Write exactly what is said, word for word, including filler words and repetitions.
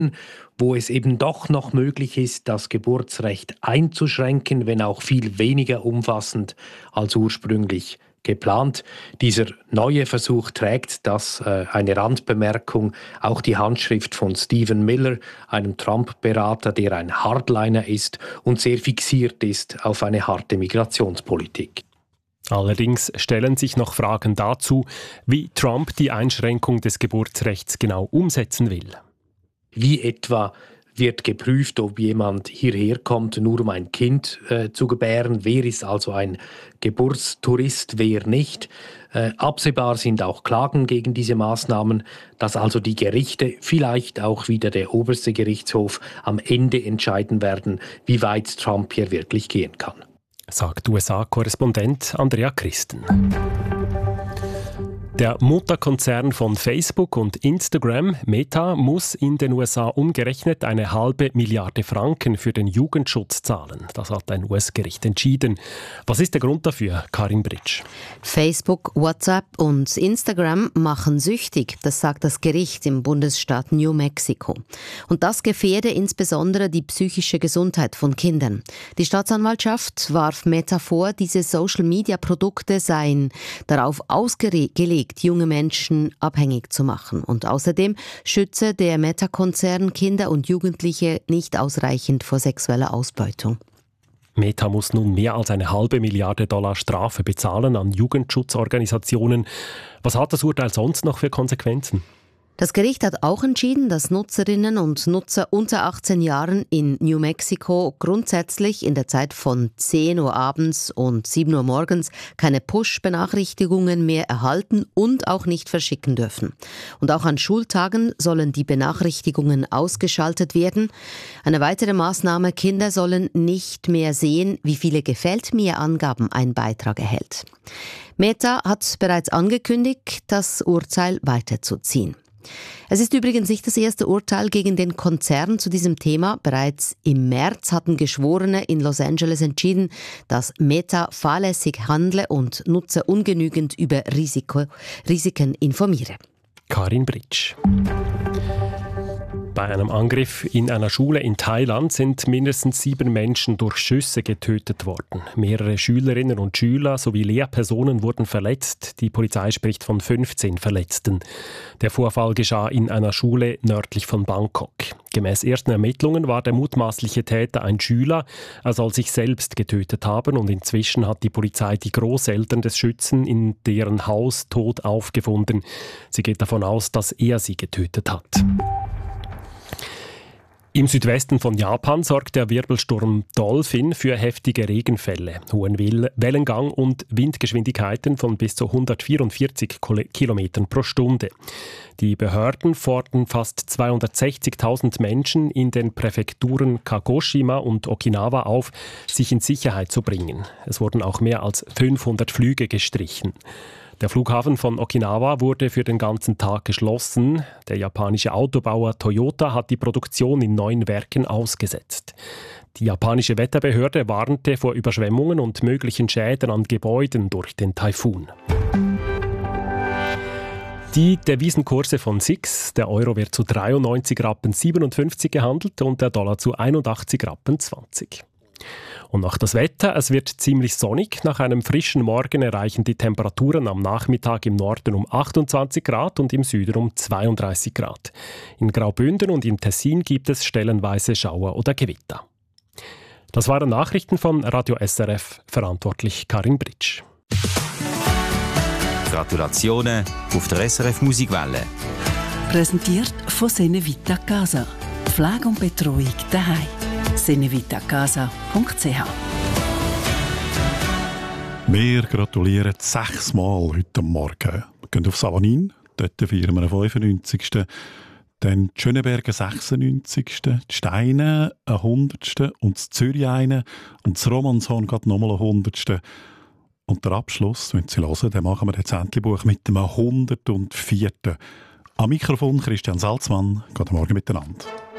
wo es eben doch noch möglich ist, das Geburtsrecht einzuschränken, wenn auch viel weniger umfassend als ursprünglich geplant. Dieser neue Versuch trägt, das äh, eine Randbemerkung, auch die Handschrift von Stephen Miller, einem Trump-Berater, der ein Hardliner ist und sehr fixiert ist auf eine harte Migrationspolitik. Allerdings stellen sich noch Fragen dazu, wie Trump die Einschränkung des Geburtsrechts genau umsetzen will. Wie etwa wird geprüft, ob jemand hierher kommt, nur um ein Kind äh, zu gebären. Wer ist also ein Geburtstourist, wer nicht? Äh, absehbar sind auch Klagen gegen diese Maßnahmen, dass also die Gerichte, vielleicht auch wieder der oberste Gerichtshof, am Ende entscheiden werden, wie weit Trump hier wirklich gehen kann. Sagt U S A-Korrespondent Andrea Christen. Der Mutterkonzern von Facebook und Instagram, Meta, muss in den U S A umgerechnet eine halbe Milliarde Franken für den Jugendschutz zahlen. Das hat ein U S-Gericht entschieden. Was ist der Grund dafür, Karin Britsch? Facebook, WhatsApp und Instagram machen süchtig, das sagt das Gericht im Bundesstaat New Mexico. Und das gefährde insbesondere die psychische Gesundheit von Kindern. Die Staatsanwaltschaft warf Meta vor, diese Social-Media-Produkte seien darauf ausgelegt, junge Menschen abhängig zu machen. Und außerdem schütze der Meta-Konzern Kinder und Jugendliche nicht ausreichend vor sexueller Ausbeutung. Meta muss nun mehr als eine halbe Milliarde Dollar Strafe bezahlen an Jugendschutzorganisationen. Was hat das Urteil sonst noch für Konsequenzen? Das Gericht hat auch entschieden, dass Nutzerinnen und Nutzer unter achtzehn Jahren in New Mexico grundsätzlich in der Zeit von zehn Uhr abends und sieben Uhr morgens keine Push-Benachrichtigungen mehr erhalten und auch nicht verschicken dürfen. Und auch an Schultagen sollen die Benachrichtigungen ausgeschaltet werden. Eine weitere Maßnahme: Kinder sollen nicht mehr sehen, wie viele Gefällt-mir-Angaben ein Beitrag erhält. Meta hat bereits angekündigt, das Urteil weiterzuziehen. Es ist übrigens nicht das erste Urteil gegen den Konzern zu diesem Thema. Bereits im März hatten Geschworene in Los Angeles entschieden, dass Meta fahrlässig handle und Nutzer ungenügend über Risiko, Risiken informiere. Karin Britsch. Bei einem Angriff in einer Schule in Thailand sind mindestens sieben Menschen durch Schüsse getötet worden. Mehrere Schülerinnen und Schüler sowie Lehrpersonen wurden verletzt. Die Polizei spricht von fünfzehn Verletzten. Der Vorfall geschah in einer Schule nördlich von Bangkok. Gemäß ersten Ermittlungen war der mutmaßliche Täter ein Schüler. Er soll sich selbst getötet haben und inzwischen hat die Polizei die Großeltern des Schützen in deren Haus tot aufgefunden. Sie geht davon aus, dass er sie getötet hat. Im Südwesten von Japan sorgt der Wirbelsturm Dolphin für heftige Regenfälle, hohen Wellengang und Windgeschwindigkeiten von bis zu hundertvierundvierzig Kilometern pro Stunde. Die Behörden fordern fast zweihundertsechzigtausend Menschen in den Präfekturen Kagoshima und Okinawa auf, sich in Sicherheit zu bringen. Es wurden auch mehr als fünfhundert Flüge gestrichen. Der Flughafen von Okinawa wurde für den ganzen Tag geschlossen. Der japanische Autobauer Toyota hat die Produktion in neun Werken ausgesetzt. Die japanische Wetterbehörde warnte vor Überschwemmungen und möglichen Schäden an Gebäuden durch den Taifun. Die Devisenkurse von S I X, der Euro wird zu dreiundneunzig Rappen siebenundfünfzig gehandelt und der Dollar zu einundachtzig Rappen zwanzig. Und nach das Wetter, es wird ziemlich sonnig. Nach einem frischen Morgen erreichen die Temperaturen am Nachmittag im Norden um achtundzwanzig Grad und im Süden um zweiunddreißig Grad. In Graubünden und im Tessin gibt es stellenweise Schauer oder Gewitter. Das waren Nachrichten von Radio S R F, verantwortlich Karin Britsch. Gratulationen auf der S R F Musikwelle. Präsentiert von Senevita Casa. Pflege und Betreuung daheim. senevitacasa punkt c h. Wir gratulieren sechsmal heute Morgen. Wir gehen auf Savanin, dort feiern wir den fünfundneunzigsten Dann die Schöneberger sechsundneunzigsten die Steine ein hundertsten und das Zürich eine und das Romanshorn geht nochmal ein hundertsten Und der Abschluss, wenn Sie hören, dann machen wir das Zentlibuch mit dem hundertvierten Am Mikrofon Christian Salzmann. Guten Morgen miteinander.